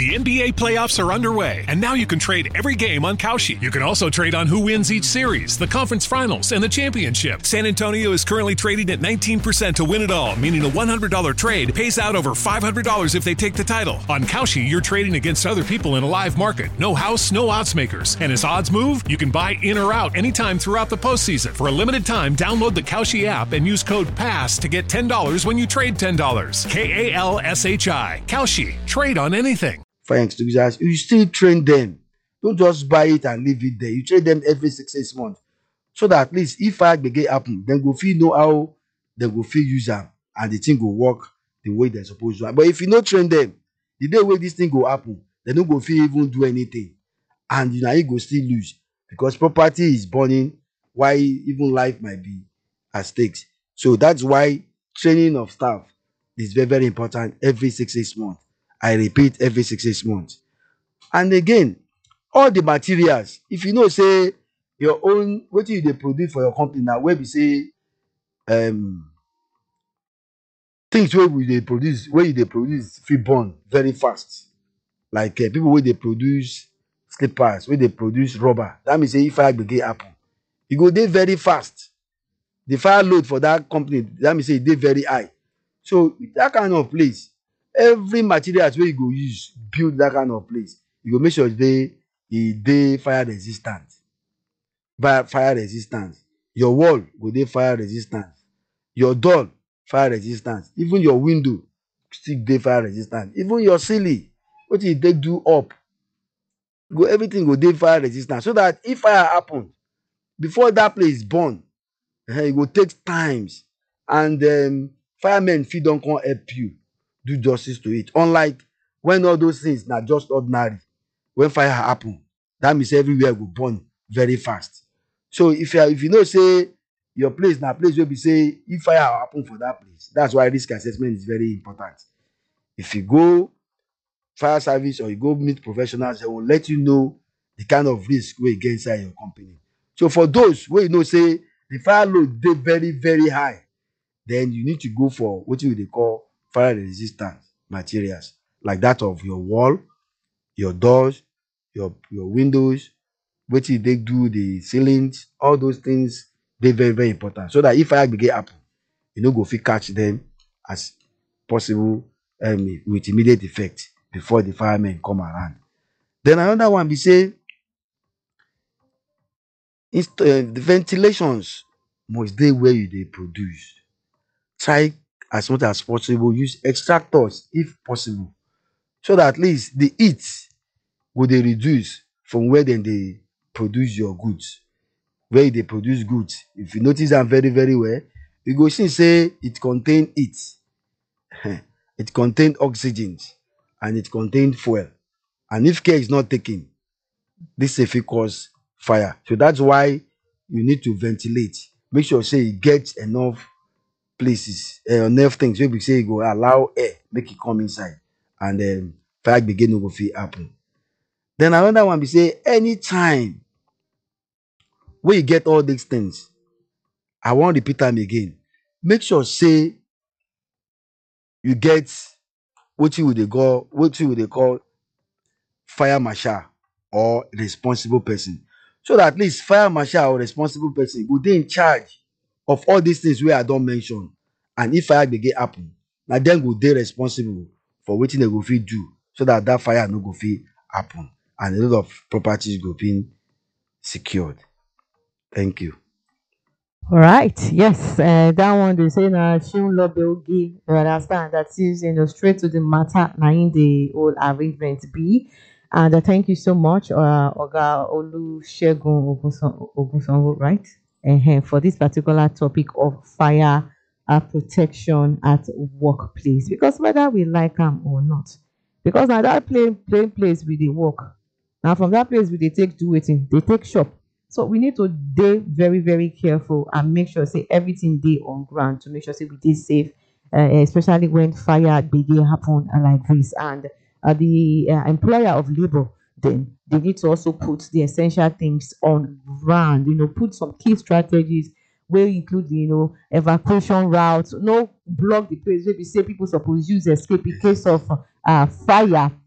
The NBA playoffs are underway, and now you can trade every game on Kalshi. You can also trade on who wins each series, the conference finals, and the championship. San Antonio is currently trading at 19% to win it all, meaning a $100 trade pays out over $500 if they take the title. On Kalshi, you're trading against other people in a live market. No house, no odds makers. And as odds move, you can buy in or out anytime throughout the postseason. For a limited time, download the Kalshi app and use code PASS to get $10 when you trade $10. KALSHI. Kalshi. Trade on anything. For enthusiasts, you still train them. Don't just buy it and leave it there. You train them every 6 months. So that at least if fire gbege happen, then go feel know how they go feel use them and the thing go work the way they're supposed to. But if you not train them, the day where this thing go happen, they don't go feel even do anything. And you know you go still lose because property is burning while even life might be at stakes. So that's why training of staff is very, very important every 6 months. I repeat, every 6 months. And again, all the materials, if you know, say your own, what you they produce for your company now, where we say things where they produce free burn very fast. Like people where they produce slippers, where they produce rubber. That means say if fire begin happen, you go there very fast. The fire load for that company, that means say they very high. So that kind of place, every materials where you go use build that kind of place, you go make sure they fire resistant. Fire resistance. Your wall go dey fire resistance. Your door fire resistance. Even your window still dey fire resistance. Even your ceiling, what you take do up, everything go dey fire resistance. So that if fire happen, before that place burn, it go take times, and firemen fit don come help you do justice to it. Unlike when all those things na just ordinary, when fire happen, that means everywhere go burn very fast. So if you know say your place na place where we say if fire happen for that place, that's why risk assessment is very important. If you go fire service or you go meet professionals, they will let you know the kind of risk wey you get inside your company. So for those where you know say the fire load dey very, very high, then you need to go for what they call fire resistant materials, like that of your wall, your doors, your windows, what they do, the ceilings, all those things, they're very, very important. So that if fire begin happen, you know, go fit catch them as possible with immediate effect before the firemen come around. Then another one we say the ventilations must dey where you dey produce. Try as much as possible use extractors if possible, so that at least the heat go dey reduce from where then they produce your goods. Where they produce goods, if you notice them very, very well, you go see say it contain heat, it contain oxygen, and it contain fuel. And if care is not taken, this fit cause fire. So that's why you need to ventilate. Make sure say you get enough places, enough things where we say you go allow air, make it come inside, and then fire begin to go fit happen. Then another one we say anytime when you get all these things, I won't repeat them again. Make sure say you get what you would call fire marshal or responsible person. So that at least fire marshal or responsible person go dey in charge of all these things where I don't mention. And if fire begin happen, now then go dey responsible for wetin they go fit do, so that fire no go fit happen and a lot of properties go be secured. Thank you. All right. Yes. That one they say na Shunlo Belgi. You understand that is straight to the matter. Now in the whole arrangement be. And thank you so much, Oga Olusegun Ogunsanwo, right? For this particular topic of fire protection at workplace. Because whether we like them or not, because now that plain place we dey work. Now from that place we dey take do wetin, they take shop. So we need to be very, very careful and make sure say everything dey on ground to make sure say we dey safe, especially when fire begin happen like this. And the employer of labor, then they need to also put the essential things on ground. Put some key strategies where include evacuation routes. No block the place where we say people suppose use escape in case of fire.